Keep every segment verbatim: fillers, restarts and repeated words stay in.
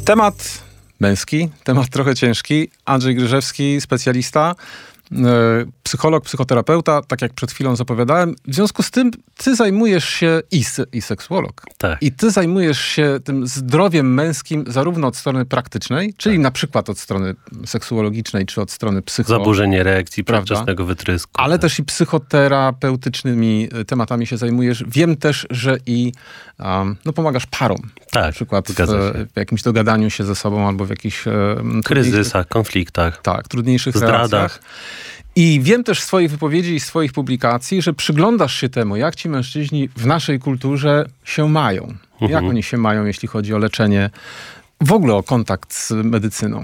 Temat męski, temat trochę ciężki. Andrzej Gryżewski, specjalista, psycholog, psychoterapeuta, tak jak przed chwilą zapowiadałem. W związku z tym ty zajmujesz się i, i seksuolog. Tak. I ty zajmujesz się tym zdrowiem męskim zarówno od strony praktycznej, czyli tak. na przykład od strony seksuologicznej, czy od strony psycho... Zaburzenie reakcji, przedwczesnego wytrysku. Ale tak. też i psychoterapeutycznymi tematami się zajmujesz. Wiem też, że i um, no, pomagasz parom. Tak, na przykład w, w jakimś dogadaniu się ze sobą albo w jakichś... Um, kryzysach, konfliktach. Tak, trudniejszych zdradach. relacjach. I wiem też z swoich wypowiedzi i z swoich publikacji, że przyglądasz się temu, jak ci mężczyźni w naszej kulturze się mają. Mhm. Jak oni się mają, jeśli chodzi o leczenie, w ogóle o kontakt z medycyną.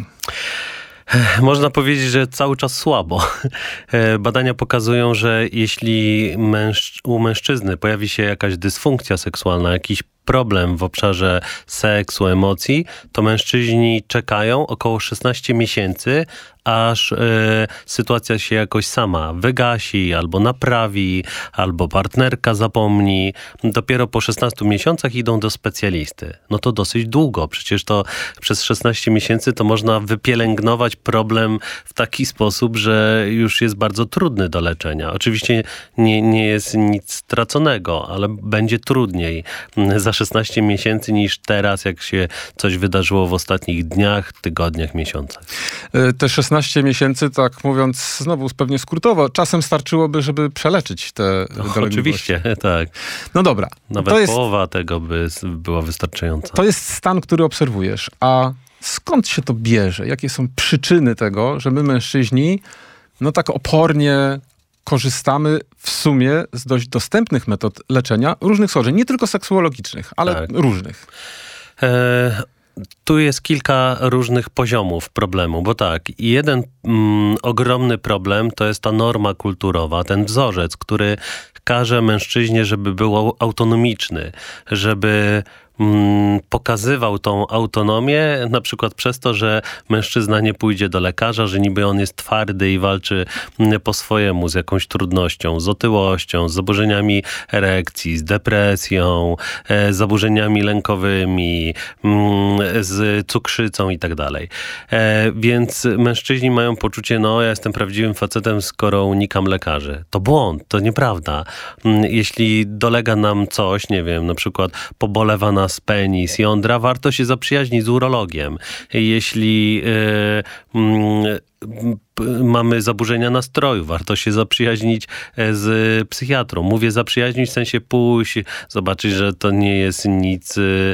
Można powiedzieć, że cały czas słabo. Badania pokazują, że jeśli mężcz- u mężczyzny pojawi się jakaś dysfunkcja seksualna, jakiś problem w obszarze seksu, emocji, to mężczyźni czekają około szesnaście miesięcy, aż y, sytuacja się jakoś sama wygasi, albo naprawi, albo partnerka zapomni. Dopiero po szesnastu miesiącach idą do specjalisty. No to dosyć długo. Przecież to przez szesnaście miesięcy to można wypielęgnować problem w taki sposób, że już jest bardzo trudny do leczenia. Oczywiście nie, nie jest nic straconego, ale będzie trudniej za szesnaście miesięcy niż teraz, jak się coś wydarzyło w ostatnich dniach, tygodniach, miesiącach. Te szesnaście miesięcy, tak mówiąc znowu pewnie skrótowo, czasem starczyłoby, żeby przeleczyć te dolegliwości. Oczywiście, tak. No dobra. Nawet to jest, połowa tego by była wystarczająca. To jest stan, który obserwujesz. A skąd się to bierze? Jakie są przyczyny tego, że my mężczyźni no tak opornie korzystamy w sumie z dość dostępnych metod leczenia różnych schorzeń, nie tylko seksuologicznych, ale tak. różnych. E- Tu jest kilka różnych poziomów problemu, bo tak, jeden mm, ogromny problem to jest ta norma kulturowa, ten wzorzec, który każe mężczyźnie, żeby był autonomiczny, żeby mm, pokazywał tą autonomię, na przykład przez to, że mężczyzna nie pójdzie do lekarza, że niby on jest twardy i walczy po swojemu z jakąś trudnością, z otyłością, z zaburzeniami erekcji, z depresją, e, z zaburzeniami lękowymi, mm, z cukrzycą i tak dalej. E, więc mężczyźni mają poczucie, no ja jestem prawdziwym facetem, skoro unikam lekarzy. To błąd, to nieprawda. Jeśli dolega nam coś, nie wiem, na przykład pobolewa nas penis, jądra, warto się zaprzyjaźnić z urologiem. Jeśli yy, yy, mamy zaburzenia nastroju, warto się zaprzyjaźnić z psychiatrą. Mówię zaprzyjaźnić w sensie pójść, zobaczyć, że to nie jest nic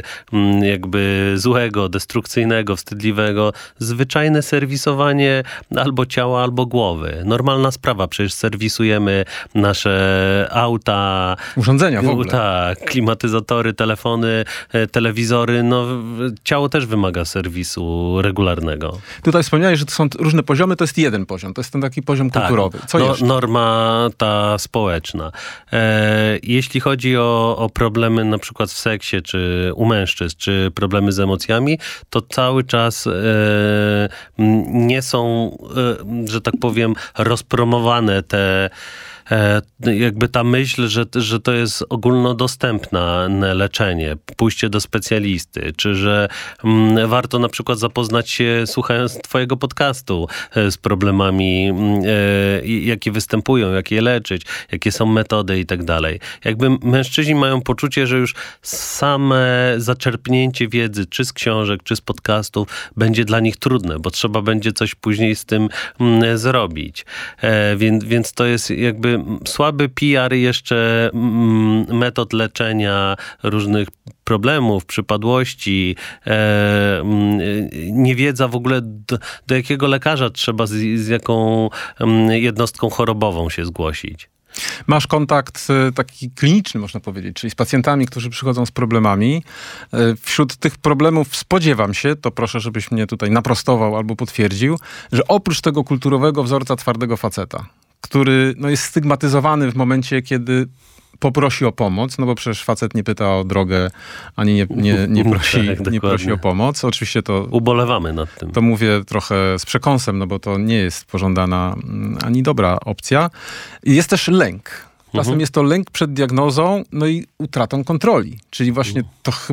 jakby złego, destrukcyjnego, wstydliwego. Zwyczajne serwisowanie albo ciała, albo głowy. Normalna sprawa, przecież serwisujemy nasze auta. Urządzenia w ogóle. Tak, klimatyzatory, telefony, telewizory. No, ciało też wymaga serwisu regularnego. Tutaj wspomniałeś, że to są różne poziomy, to jest jeden poziom, to jest ten taki poziom tak, kulturowy. Co no, jeszcze? Norma ta społeczna. E, jeśli chodzi o, o problemy na przykład w seksie, czy u mężczyzn, czy problemy z emocjami, to cały czas e, nie są, e, że tak powiem, rozpromowane te jakby ta myśl, że, że to jest ogólnodostępne leczenie, pójście do specjalisty, czy że mm, warto na przykład zapoznać się, słuchając twojego podcastu, z problemami, e, jakie występują, jak je leczyć, jakie są metody i tak dalej. Jakby mężczyźni mają poczucie, że już same zaczerpnięcie wiedzy, czy z książek, czy z podcastów, będzie dla nich trudne, bo trzeba będzie coś później z tym mm, zrobić. E, więc, więc to jest jakby słaby P R jeszcze metod leczenia różnych problemów, przypadłości, e, niewiedza w ogóle do, do jakiego lekarza trzeba z, z jaką jednostką chorobową się zgłosić. Masz kontakt taki kliniczny, można powiedzieć, czyli z pacjentami, którzy przychodzą z problemami. Wśród tych problemów spodziewam się, to proszę, żebyś mnie tutaj naprostował albo potwierdził, że oprócz tego kulturowego wzorca twardego faceta, który no, jest stygmatyzowany w momencie, kiedy poprosi o pomoc, no bo przecież facet nie pyta o drogę, ani nie, nie, nie, prosi, tak, nie prosi o pomoc. Oczywiście to... Ubolewamy nad tym. To mówię trochę z przekąsem, no bo to nie jest pożądana ani dobra opcja. Jest też lęk. Czasem mhm. jest to lęk przed diagnozą, no i utratą kontroli. Czyli właśnie to chyba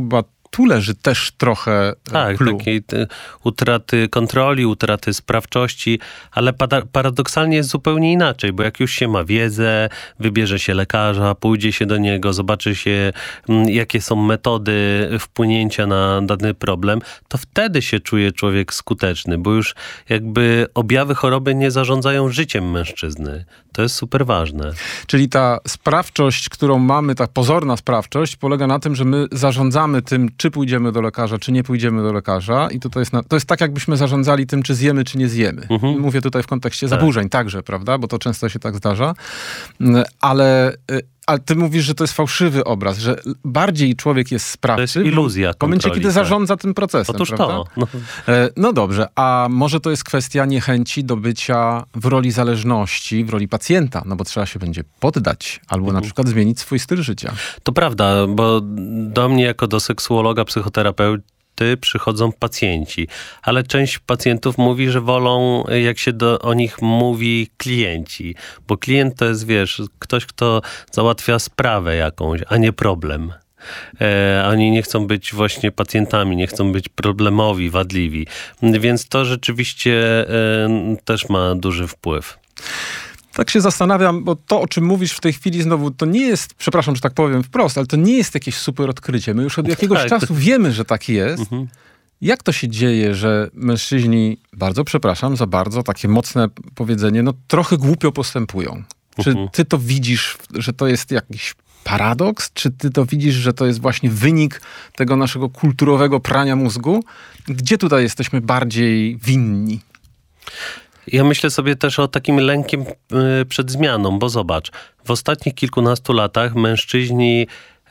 tu leży też trochę Tak, clue. takiej te, utraty kontroli, utraty sprawczości, ale pada, paradoksalnie jest zupełnie inaczej, bo jak już się ma wiedzę, wybierze się lekarza, pójdzie się do niego, zobaczy się, m, jakie są metody wpłynięcia na dany problem, to wtedy się czuje człowiek skuteczny, bo już jakby objawy choroby nie zarządzają życiem mężczyzny. To jest super ważne. Czyli ta sprawczość, którą mamy, ta pozorna sprawczość, polega na tym, że my zarządzamy tym, czy pójdziemy do lekarza, czy nie pójdziemy do lekarza. I to, to, jest, na, to jest tak, jakbyśmy zarządzali tym, czy zjemy, czy nie zjemy. Mhm. Mówię tutaj w kontekście tak. zaburzeń także, prawda? Bo to często się tak zdarza. Ale... Ale ty mówisz, że to jest fałszywy obraz, że bardziej człowiek jest sprawczy. To jest iluzja w momencie, kiedy tak. zarządza tym procesem. Otóż prawda? to. No. no dobrze, a może to jest kwestia niechęci do bycia w roli zależności, w roli pacjenta, no bo trzeba się będzie poddać albo mhm. na przykład zmienić swój styl życia. To prawda, bo do mnie jako do seksuologa, psychoterapeuty przychodzą pacjenci, ale część pacjentów mówi, że wolą, jak się do, o nich mówi, klienci, bo klient to jest, wiesz, ktoś, kto załatwia sprawę jakąś, a nie problem. E, oni nie chcą być właśnie pacjentami, nie chcą być problemowi, wadliwi, więc to rzeczywiście e, też ma duży wpływ. Tak się zastanawiam, bo to, o czym mówisz w tej chwili znowu, to nie jest, przepraszam, że tak powiem wprost, ale to nie jest jakieś super odkrycie. My już od jakiegoś tak. czasu wiemy, że tak jest. Mhm. Jak to się dzieje, że mężczyźni, bardzo przepraszam za bardzo takie mocne powiedzenie, no trochę głupio postępują? Czy ty to widzisz, że to jest jakiś paradoks? Czy ty to widzisz, że to jest właśnie wynik tego naszego kulturowego prania mózgu? Gdzie tutaj jesteśmy bardziej winni? Ja myślę sobie też o takim lękiem przed zmianą, bo zobacz, w ostatnich kilkunastu latach mężczyźni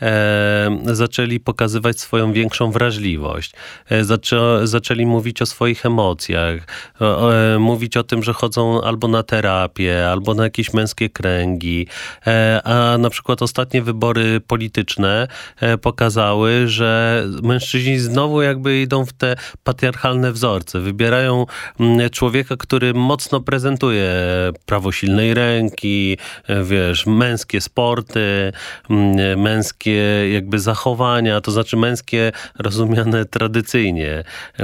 E, zaczęli pokazywać swoją większą wrażliwość. E, zaczę, zaczęli mówić o swoich emocjach, o, e, mówić o tym, że chodzą albo na terapię, albo na jakieś męskie kręgi. E, a na przykład ostatnie wybory polityczne e, pokazały, że mężczyźni znowu jakby idą w te patriarchalne wzorce. Wybierają m, człowieka, który mocno prezentuje prawo silnej ręki, e, wiesz, męskie sporty, m, męskie jakby zachowania, to znaczy męskie rozumiane tradycyjnie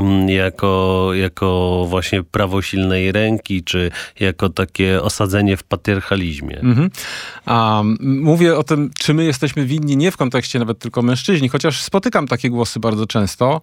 jako, jako właśnie prawo silnej ręki, czy jako takie osadzenie w patriarchalizmie. Mhm. A mówię o tym, czy my jesteśmy winni, nie w kontekście nawet tylko mężczyźni, chociaż spotykam takie głosy bardzo często,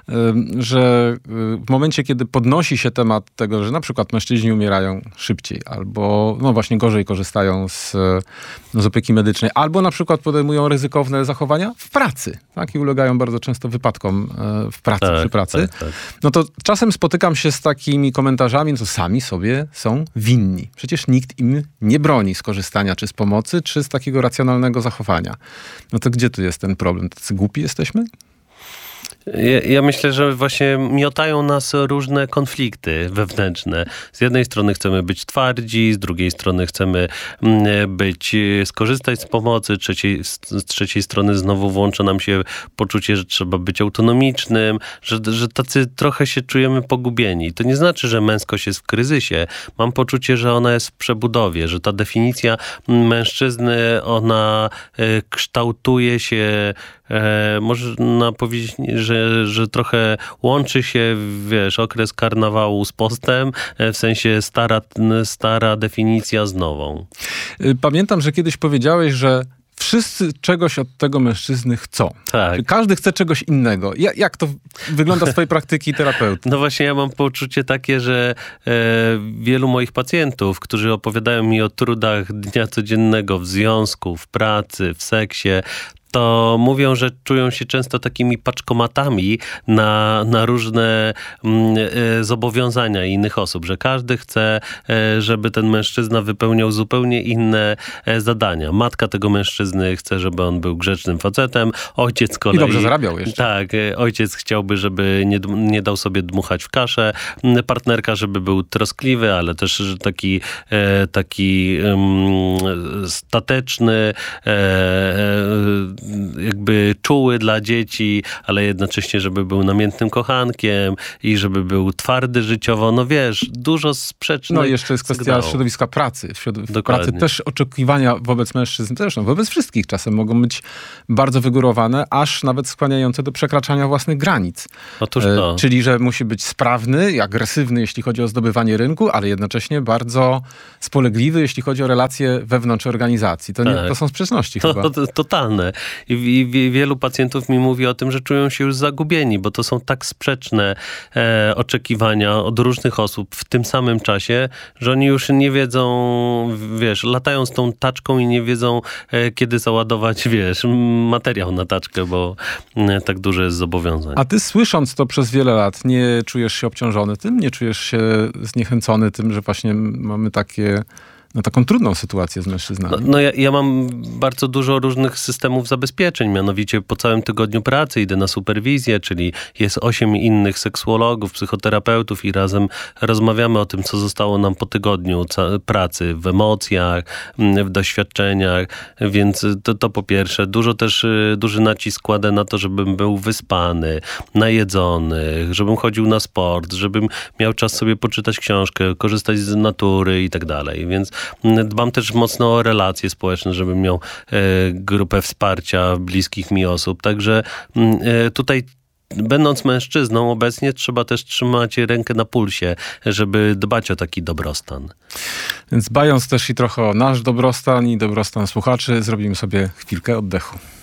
że w momencie, kiedy podnosi się temat tego, że na przykład mężczyźni umierają szybciej, albo no właśnie gorzej korzystają z, no, z opieki medycznej, albo na przykład podejmują ryzykowne zachowania w pracy, tak? I ulegają bardzo często wypadkom w pracy, tak, przy pracy. Tak, tak. No to czasem spotykam się z takimi komentarzami, co sami sobie są winni. Przecież nikt im nie broni skorzystania czy z pomocy, czy z takiego racjonalnego zachowania. No to gdzie tu jest ten problem? Tacy głupi jesteśmy? Ja, ja myślę, że właśnie miotają nas różne konflikty wewnętrzne. Z jednej strony chcemy być twardzi, z drugiej strony chcemy być, skorzystać z pomocy, trzeciej, z trzeciej strony znowu włącza nam się poczucie, że trzeba być autonomicznym, że, że tacy trochę się czujemy pogubieni. To nie znaczy, że męskość jest w kryzysie. Mam poczucie, że ona jest w przebudowie, że ta definicja mężczyzny, ona kształtuje się, można powiedzieć, że, że trochę łączy się, wiesz, okres karnawału z postem, w sensie stara, stara definicja z nową. Pamiętam, że kiedyś powiedziałeś, że wszyscy czegoś od tego mężczyzny chcą. Tak. Każdy chce czegoś innego. Jak, jak to wygląda z twojej praktyki terapeuty? No właśnie, ja mam poczucie takie, że e, wielu moich pacjentów, którzy opowiadają mi o trudach dnia codziennego w związku, w pracy, w seksie, to mówią, że czują się często takimi paczkomatami na, na różne mm, e, zobowiązania innych osób, że każdy chce, e, żeby ten mężczyzna wypełniał zupełnie inne e, zadania. Matka tego mężczyzny chce, żeby on był grzecznym facetem, ojciec z kolei... I dobrze zarabiał jeszcze. Tak, e, ojciec chciałby, żeby nie, nie dał sobie dmuchać w kaszę, partnerka, żeby był troskliwy, ale też taki, e, taki um, stateczny, e, e, jakby czuły dla dzieci, ale jednocześnie, żeby był namiętnym kochankiem i żeby był twardy życiowo. No wiesz, dużo sprzecznych No i jeszcze jest kwestia sygnałów. środowiska pracy. W, środ- w Dokładnie. pracy też oczekiwania wobec mężczyzn, zresztą wobec wszystkich czasem mogą być bardzo wygórowane, aż nawet skłaniające do przekraczania własnych granic. Otóż to. E, czyli, że musi być sprawny i agresywny, jeśli chodzi o zdobywanie rynku, ale jednocześnie bardzo spolegliwy, jeśli chodzi o relacje wewnątrz organizacji. To, nie, Tak. to są sprzeczności To, chyba. to, totalne. I, i wie- wielu pacjentów mi mówi o tym, że czują się już zagubieni, bo to są tak sprzeczne e, oczekiwania od różnych osób w tym samym czasie, że oni już nie wiedzą, wiesz, latają z tą taczką i nie wiedzą, e, kiedy załadować, wiesz, materiał na taczkę, bo e, tak dużo jest zobowiązań. A ty słysząc to przez wiele lat, nie czujesz się obciążony tym? Nie czujesz się zniechęcony tym, że właśnie mamy takie, no, taką trudną sytuację z mężczyznami? No, no ja, ja mam bardzo dużo różnych systemów zabezpieczeń, mianowicie po całym tygodniu pracy idę na superwizję, czyli jest osiem innych seksuologów, psychoterapeutów i razem rozmawiamy o tym, co zostało nam po tygodniu ca- pracy, w emocjach, w doświadczeniach, więc to, to po pierwsze. Dużo też, y, duży nacisk kładę na to, żebym był wyspany, najedzony, żebym chodził na sport, żebym miał czas sobie poczytać książkę, korzystać z natury i tak dalej, więc dbam też mocno o relacje społeczne, żebym miał e, grupę wsparcia bliskich mi osób. Także e, tutaj będąc mężczyzną obecnie trzeba też trzymać rękę na pulsie, żeby dbać o taki dobrostan. Więc dbając też i trochę o nasz dobrostan i dobrostan słuchaczy, zrobimy sobie chwilkę oddechu.